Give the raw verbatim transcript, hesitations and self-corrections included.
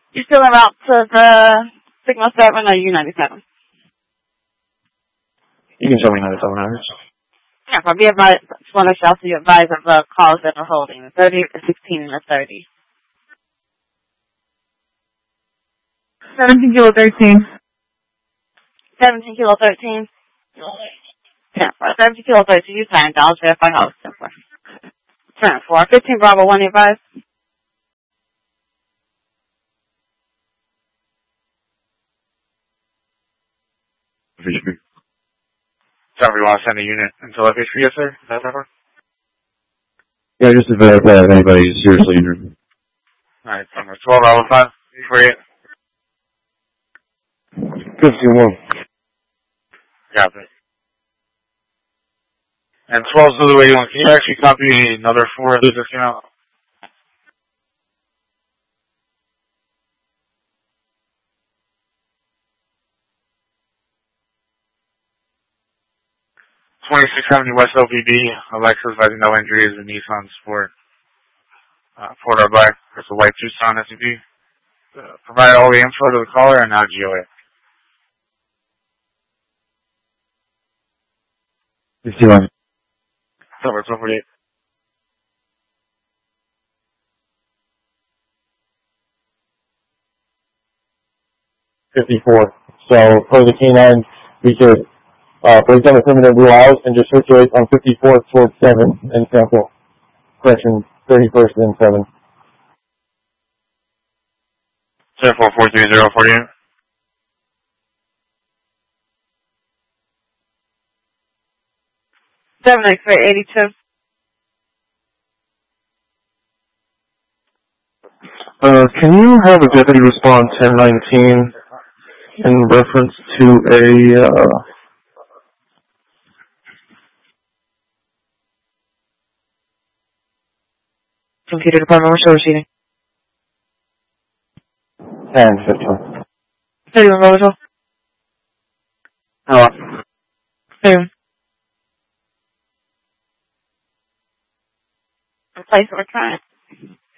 You still en route to the Signal seven or U ninety-seven? You can show me ninety-seven hours. Yeah, I'll be advised. Just want to shout to you advise of the calls that are holding. The thirty, the sixteen, and the thirty. seventeen kilo thirteen. seventeen kilo thirteen. ten four. seventeen kilo thirteen. You signed dollars verify house. ten four. ten four. fifteen Bravo one eighty-five. Tell me you want to send a unit into location for you, sir? Is that right? Yeah, just to verify if anybody's seriously injured. Alright, number twelve, Bravo five, forty-eight. fifty-one. Got it. And twelve Zulu eighty-one, can you actually copy another four of the discount? twenty-six seventy West L P B, Alexis advising no injuries, and Nissan Sport. Uh, Ford R Black, it's a white Tucson S U V. Uh, provide all the info to the caller and now G O A. fifty-one. Number twelve forty-eight. fifty-four. So for the K nine, we could uh, break down the perimeter blue house and just circulate on fifty-fourth towards seven and sample. Correction, thirty-first and seven. seven four four three zero forty-eight. seven X-ray eighty-two. Uh, can you have a deputy respond ten nineteen in reference to a, uh, Computer department, we're still receiving. ten fifty-one. thirty-one, Roboto. Hello. thirty-one. Replace or return.